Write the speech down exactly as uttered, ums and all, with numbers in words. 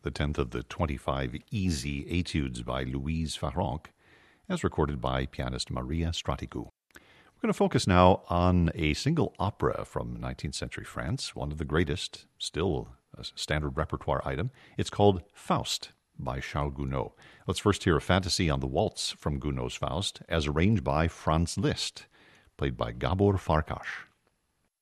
the tenth of the twenty-five easy etudes by Louise Farrenc, as recorded by pianist Maria Stratigou. We're going to focus now on a single opera from nineteenth century France, one of the greatest, still a standard repertoire item. It's called Faust by Charles Gounod. Let's first hear a fantasy on the waltz from Gounod's Faust, as arranged by Franz Liszt, played by Gabor Farkas.